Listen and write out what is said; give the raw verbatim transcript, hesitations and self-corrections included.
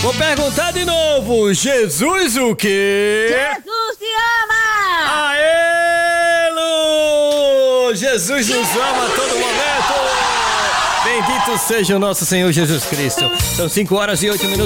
Vou perguntar de novo. Jesus o quê? Jesus te ama! Aê, Lu! Jesus nos ama a todo momento. Bendito seja o nosso Senhor Jesus Cristo. São cinco horas e oito minutos.